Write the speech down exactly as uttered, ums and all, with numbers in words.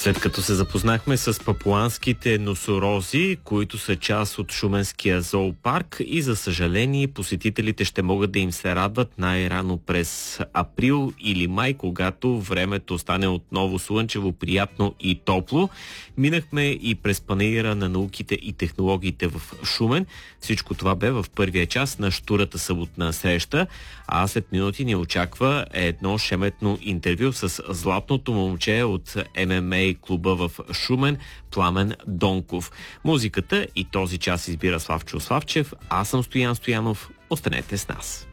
След като се запознахме с папуанските носорози, които са част от Шуменския зоопарк и за съжаление посетителите ще могат да им се радват най-рано през април или май, когато времето стане отново слънчево, приятно и топло. Минахме и през панаира на науките и технологиите в Шумен. Всичко това бе в първия час на щурата съботна среща, а след минути ни очаква едно шеметно интервю с златното момче от Ем Ем А клуба в Шумен, Пламен Донков. Музиката и този час избира Славчо Славчев. Аз съм Стоян Стоянов. Останете с нас.